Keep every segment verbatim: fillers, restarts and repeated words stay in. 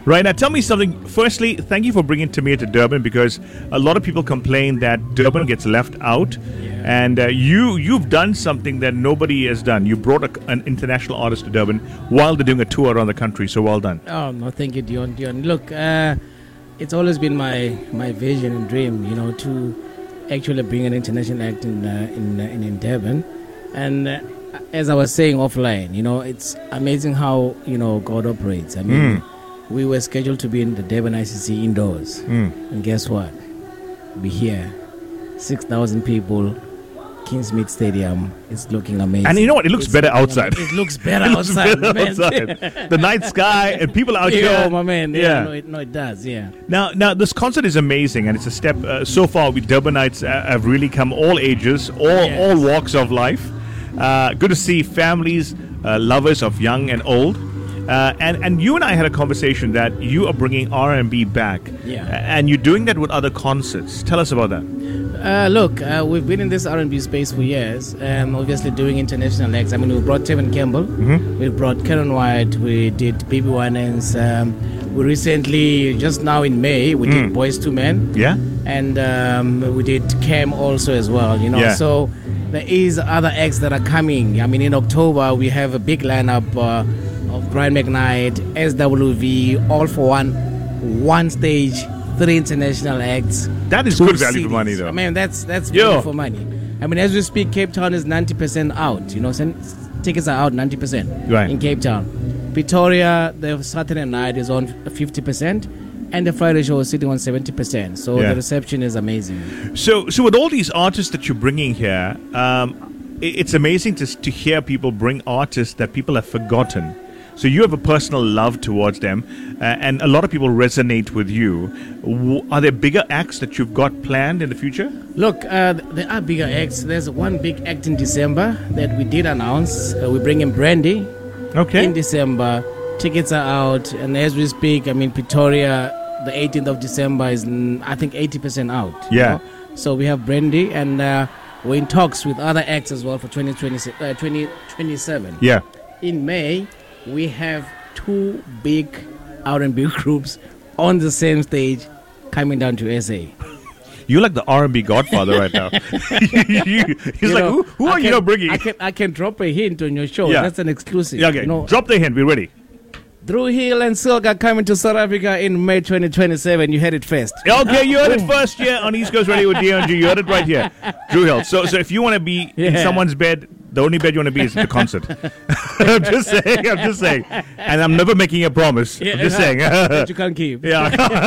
Right, now tell me something. Firstly, thank you for bringing Tamir to Durban, because a lot of people complain that Durban gets left out. Yeah. And uh, you, you've done something that nobody has done. You brought a, an international artist to Durban while they're doing a tour around the country, so well done. Oh, no, thank you, Dion. Dion, look, uh, it's always been my, my vision and dream, you know, to actually bring an international act in, uh, in, uh, in, in Durban. And uh, as I was saying offline, you know, it's amazing how, you know, God operates. I mean... Mm. We were scheduled to be in the Durban I C C indoors. Mm. And guess what? We're here. six thousand people, Kingsmead Stadium. It's looking amazing. And you know what? It looks it's better outside. It looks better it looks outside, better outside. The night sky and people out yeah, here. Oh, my man. Yeah, yeah. No, it, no, it does, yeah. Now, now this concert is amazing, and it's a step. Uh, so far, we Durbanites uh, have really come all ages, all, yes. all walks of life. Uh, good to see families, uh, lovers of young and old. Uh, and, and you and I had a conversation that you are bringing R and B back. Yeah. And you're doing that with other concerts. Tell us about that. Uh, look, uh, we've been in this R and B space for years. Um, obviously doing international acts. I mean, we brought Tevin Campbell. Mm-hmm. We brought Karen White. We did Baby Winans. Um, we recently, just now in May, we mm. did Boys to Men. Yeah. And um, we did Cam also as well, you know. Yeah. So there is other acts that are coming. I mean, in October, we have a big lineup uh, of Brian McKnight, S W V, all for one, one stage, three international acts. That is good value for money, though. I mean, that's that's value for money. I mean, as we speak, Cape Town is ninety percent out. You know, tickets are out ninety percent right. in Cape Town. Pretoria, the Saturday night is on fifty percent. And the Friday show is sitting on seventy percent. So yeah. the reception is amazing. So, so with all these artists that you're bringing here, um, it's amazing to to hear people bring artists that people have forgotten. So you have a personal love towards them, uh, and a lot of people resonate with you. W- are there bigger acts that you've got planned in the future? Look, uh, there are bigger acts. There's one big act in December that we did announce. Uh, we bring in Brandy. Okay. In December. Tickets are out, and as we speak, I mean, Pretoria, the eighteenth of December is, I think, eighty percent out. Yeah. Know? So we have Brandy, and uh, we're in talks with other acts as well for twenty twenty-seven. Yeah. In May, we have two big R and B groups on the same stage coming down to S A. You're like the R and B godfather right now. you, he's you like, know, who, who are can, you bringing? I can, I can drop a hint on your show. Yeah. That's an exclusive. Yeah, okay. You know, drop the hint. We're ready. Dru Hill and Silga coming to South Africa in May twenty twenty-seven. You heard it first. Okay, you heard it first here on East Coast Radio with D M G. You heard it right here. Dru Hill. So, so if you want to be yeah. in someone's bed, the only bed you want to be is at the concert. I'm just saying. I'm just saying. And I'm never making a promise. Yeah, I'm just saying. That you can't keep. Yeah.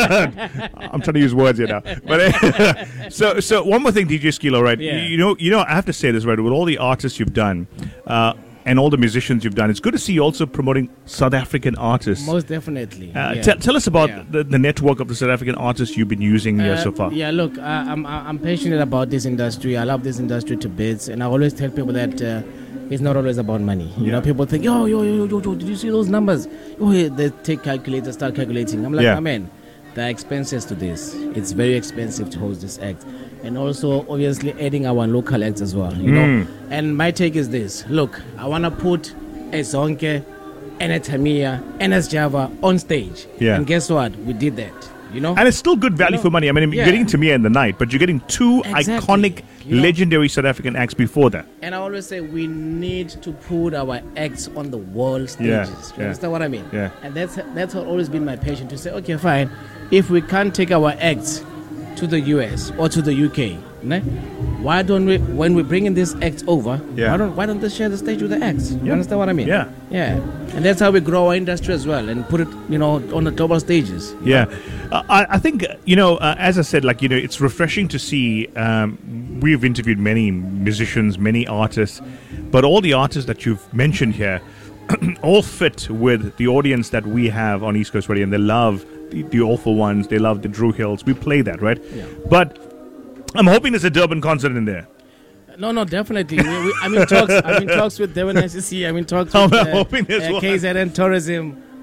I'm trying to use words here now. But so, so one more thing, D J Skilo, right? Yeah. You know, you know, I have to say this, right? With all the artists you've done, uh, and all the musicians you've done, it's good to see you also promoting South African artists. Most definitely. Uh, yeah. t- tell us about yeah. the, the network of the South African artists you've been using uh, here so far. Yeah, look, uh, I'm I'm passionate about this industry. I love this industry to bits, and I always tell people that uh, it's not always about money. You yeah. know, people think, yo, yo, yo, yo, yo, did you see those numbers? Oh, yeah, they take calculators, start calculating. I'm like, yeah. oh, man, there are expenses to this. It's very expensive to host this act. And also, obviously, adding our local acts as well, you mm. know. And my take is this. Look, I want to put a Zonke and a Tamia and a Java on stage. Yeah. And guess what? We did that, you know. And it's still good value you know? for money. I mean, yeah. you're getting Tamia in the night, but you're getting two exactly. iconic, you know? legendary South African acts before that. And I always say we need to put our acts on the world stages. Yeah. You yeah. understand what I mean? Yeah. And that's that's always been my passion, to say, okay, fine, if we can't take our acts to the U S or to the U K, né? Why don't we, when we bring in this act over, yeah. why don't why don't they share the stage with the acts? You yeah. understand what I mean? Yeah. Yeah. And that's how we grow our industry as well, and put it, you know, on the global stages. Yeah. Uh, I, I think, you know, uh, as I said, like, you know, it's refreshing to see, um, we've interviewed many musicians, many artists, but all the artists that you've mentioned here all fit with the audience that we have on East Coast Radio, and they love the, the Awful Ones, they love the Dru Hills. We play that, right? Yeah. But I'm hoping there's a Durban concert in there. No, no, definitely. we, we, I'm in talks. I'm in talks with Durban I C C. I'm in talks with I'm uh, hoping there's uh, one. K Z N Tourism.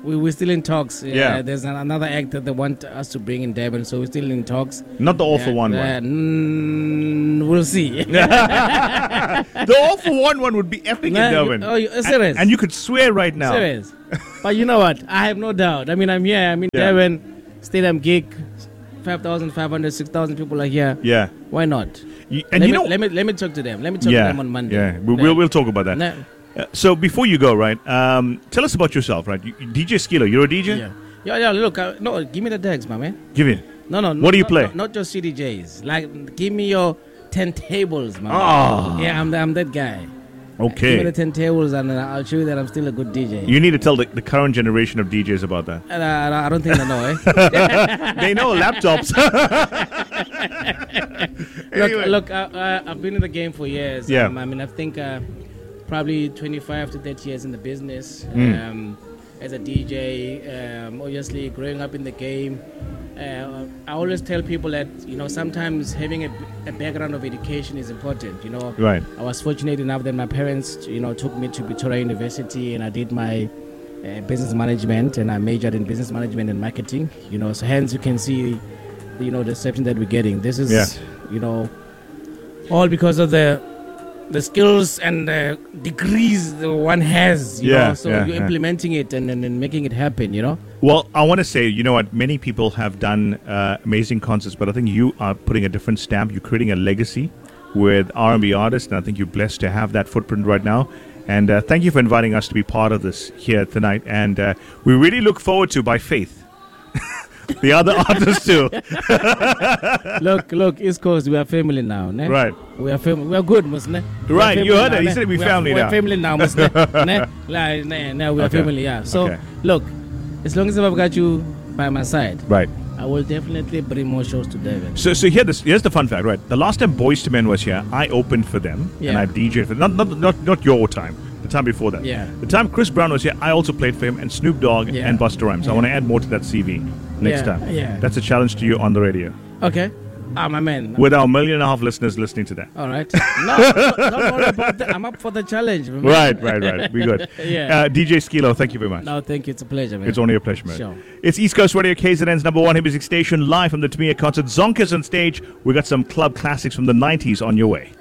We, we're still in talks. Yeah. Uh, there's an, another act that they want us to bring in Durban, so we're still in talks. Not the All for Uh, One uh, one. mm, we'll see. The All for One one would be epic Nah, in Durban. you- oh, you- uh, serious? And, and you could swear right now. Serious. But you know what? I have no doubt. I mean, I'm here. I'm in Yeah. Durban, stadium gig. five thousand five hundred, six thousand people are here. Yeah. Why not? You, and let, you me, know, let me let me talk to them. Let me talk yeah, to them on Monday. yeah, we, Nah. we'll we'll talk about that. Nah. Uh, so before you go, right? Um, tell us about yourself, right? You, D J Skilo, you're a D J. Yeah, yeah, yeah. Look, uh, no, give me the decks, my man. Give it. No, no. What no, do you no, play? No, not just C D Js. Like, give me your ten tables, man. Ah. Yeah, I'm, I'm that guy. Give me the Okay. ten tables, and uh, I'll show you that I'm still a good D J. You need to tell the, the current generation of D Js about that. And, uh, I don't think they know, eh? They know laptops. Anyway. Look, look uh, uh, I've been in the game for years. Yeah. Um, I mean, I think uh, probably twenty-five to thirty years in the business. Mm. Um, as a D J, um, obviously growing up in the game. Uh, I always tell people that, you know, sometimes having a, a background of education is important, you know. Right. I was fortunate enough that my parents, you know, took me to Pretoria University, and I did my uh, business management, and I majored in business management and marketing, you know. So hence you can see, you know, the reception that we're getting. This is, Yeah. you know, all because of the the skills and the degrees that one has, you Yeah, know. So yeah, you're yeah. implementing it and, and, and making it happen, you know. Well, I want to say, you know what? Many people have done uh, amazing concerts, but I think you are putting a different stamp. You're creating a legacy with R and B artists, and I think you're blessed to have that footprint right now. And uh, thank you for inviting us to be part of this here tonight. And uh, we really look forward to, by faith, the other artists too. Look, look, East Coast, we are family now, ne? Right. We are family. We are good, musne. We are Right, you family heard now, it. He ne? said we are- family we now. are family now, musne. ne? Like, ne, ne, we are Okay. family, yeah. So, Okay. look, as long as I've got you by my side, Right. I will definitely bring more shows to David. So, so here, this, here's the fun fact, right? The last time Boyz two Men was here, I opened for them and Yeah. I D J'd for them. Not, not, not, not your time. The time before that. Yeah. The time Chris Brown was here, I also played for him, and Snoop Dogg Yeah. and Busta Rhymes. I Yeah. want to add more to that C V next Yeah, time. yeah. That's a challenge to you on the radio Okay. Ah, my man. with our million and a half listeners listening to that. All right. No, no, don't worry about that. I'm up for the challenge. my man. Right, right, right. Be good. Yeah. Uh, D J Skilo, thank you very much. No, thank you. It's a pleasure, man. It's only a pleasure, man. Sure. It's East Coast Radio, K Z N's number one hit music station, live from the Tamia concert. Zonkers on stage. We got some club classics from the nineties on your way.